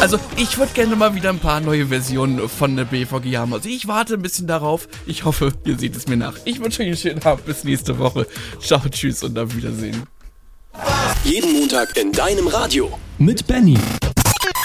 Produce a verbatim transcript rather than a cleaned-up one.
Also, ich würde gerne mal wieder ein paar neue Versionen von der B V G haben. Also, ich warte ein bisschen darauf. Ich hoffe, ihr seht es mir nach. Ich wünsche euch einen schönen Abend. Bis nächste Woche. Ciao, tschüss und auf Wiedersehen. Jeden Montag in deinem Radio. Mit Benny.